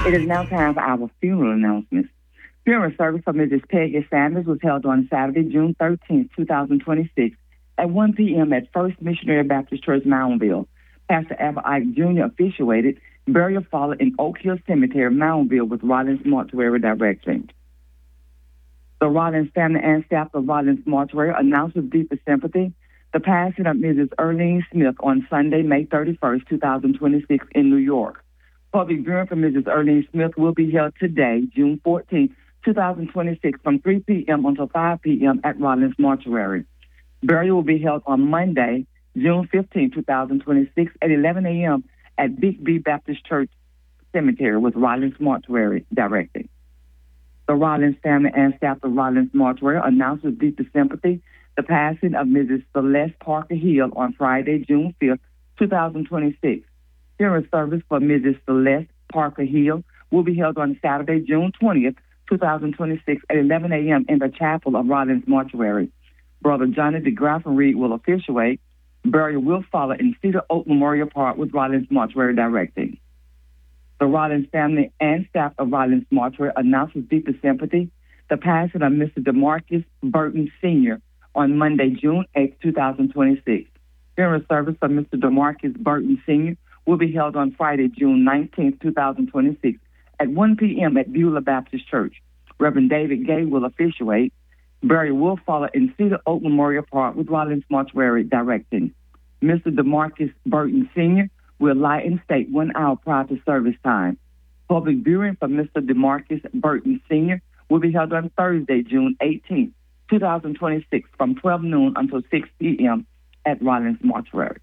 It is now time for our funeral announcements. Funeral service for Mrs. Peggy Sanders was held on Saturday, June 13th, 2026, at 1 p.m. at First Missionary Baptist Church, Moundville. Pastor Albert Ike Jr. officiated. Burial followed in Oak Hill Cemetery, Moundville, with Rollins Mortuary directing. The Rollins family and staff of Rollins Mortuary announced with deepest sympathy the passing of Mrs. Erlene Smith on Sunday, May 31st, 2026, in New York. Public viewing for Mrs. Erlene Smith will be held today, June 14th, 2026, from 3 p.m. until 5 p.m. at Rollins Mortuary. Burial will be held on Monday, June 15, 2026, at 11 a.m. at Big B Baptist Church Cemetery, with Rollins Mortuary directing. The Rollins family and staff of Rollins Mortuary announced with deepest sympathy the passing of Mrs. Celeste Parker Hill on Friday, June 5th, 2026. Funeral service for Mrs. Celeste Parker Hill will be held on Saturday, June 20th, 2026, at 11 a.m. in the chapel of Rollins Mortuary. Brother Johnny DeGraff Reed will officiate. Burial will follow in Cedar Oak Memorial Park, with Rollins Mortuary directing. The Rollins family and staff of Rollins Mortuary announced with deepest sympathy the passing of Mr. DeMarcus Burton Sr. on Monday, June 8, 2026. Funeral service for Mr. DeMarcus Burton Sr. will be held on Friday, June 19, 2026, at 1 p.m. at Beulah Baptist Church. Reverend David Gay will officiate. Burial will follow in Cedar Oak Memorial Park, with Rollins Mortuary directing. Mr. DeMarcus Burton Sr. will lie in state 1 hour prior to service time. Public viewing for Mr. DeMarcus Burton Sr. will be held on Thursday, June 18, 2026, from 12 noon until 6 p.m. at Rollins Mortuary.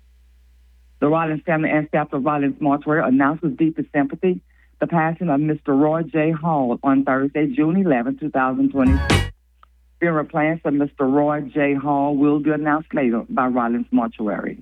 The Rollins family and staff of Rollins Mortuary announced with deepest sympathy the passing of Mr. Roy J. Hall on Thursday, June 11, 2026. Funeral plans for Mr. Roy J. Hall will be announced later by Rollins Mortuary.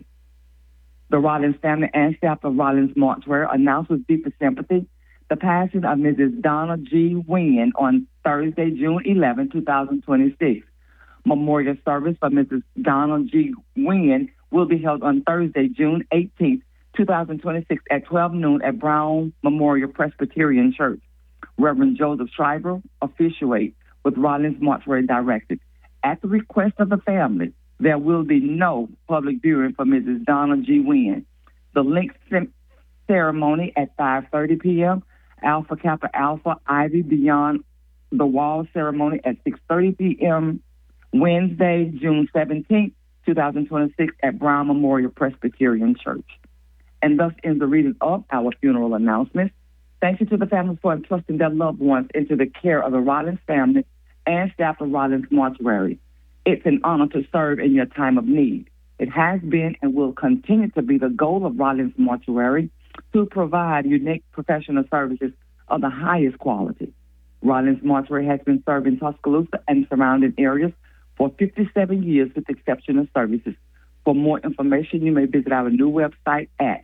The Rollins family and staff of Rollins Mortuary announced with deepest sympathy the passing of Mrs. Donna G. Wynn on Thursday, June 11, 2026. Memorial service for Mrs. Donna G. Wynn will be held on Thursday, June 18, 2026, at 12 noon at Brown Memorial Presbyterian Church. Reverend Joseph Schreiber officiate, with Rollins Mortuary directed. At the request of the family, there will be no public viewing for Mrs. Donna G. Wynn. The link ceremony at 5:30 p.m. Alpha Kappa Alpha Ivy Beyond the Wall ceremony at 6:30 p.m. Wednesday, June 17th, 2026, at Brown Memorial Presbyterian Church. And thus ends the reading of our funeral announcements. Thank you to the families for entrusting their loved ones into the care of the Rollins family and staff of Rollins Mortuary. It's an honor to serve in your time of need. It has been and will continue to be the goal of Rollins Mortuary to provide unique professional services of the highest quality. Rollins Mortuary has been serving Tuscaloosa and surrounding areas for 57 years with exceptional services. For more information, you may visit our new website at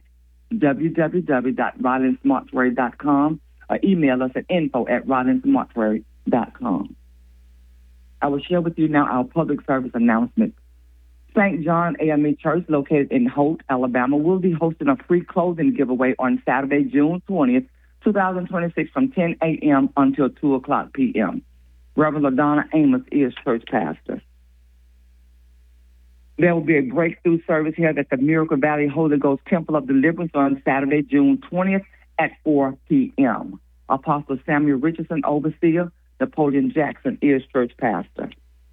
www.rollinsmortuary.com or email us at info@rollinsmortuary.com. I will share with you now our public service announcement. St. John AME Church, located in Holt, Alabama, will be hosting a free clothing giveaway on Saturday, June 20th, 2026, from 10 a.m. until 2 o'clock p.m. Reverend LaDonna Amos is church pastor. There will be a breakthrough service here at the Miracle Valley Holy Ghost Temple of Deliverance on Saturday, June 20th at 4 p.m. Apostle Samuel Richardson, overseer. Napoleon Jackson is church pastor.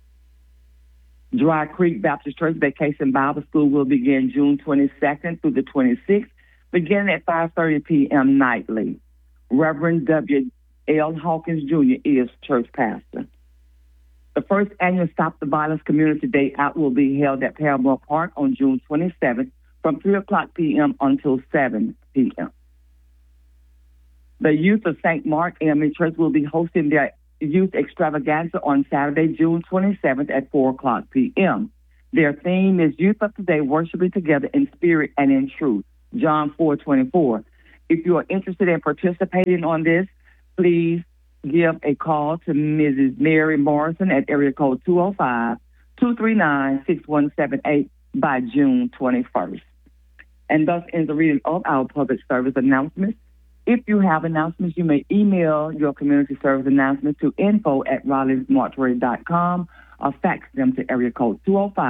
Dry Creek Baptist Church Vacation Bible School will begin June 22nd through the 26th, beginning at 5:30 p.m. nightly. Reverend W. L. Hawkins Jr. is church pastor. The first annual Stop the Violence Community Day Out will be held at Paramore Park on June 27th from 3 o'clock p.m. until 7 p.m. The youth of St. Mark AME Church will be hosting their youth extravaganza on Saturday, June 27th at 4 o'clock p.m. Their theme is Youth of Today, worshiping together in spirit and in truth, John 4:24. If you are interested in participating on this, please give a call to Mrs. Mary Morrison at area code 205-239-6178 by June 21st. And thus ends the reading of our public service announcements. If you have announcements, you may email your community service announcements to info@rawleysmortuary.com or fax them to area code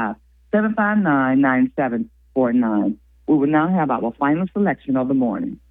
205-759-9749. We will now have our final selection of the morning.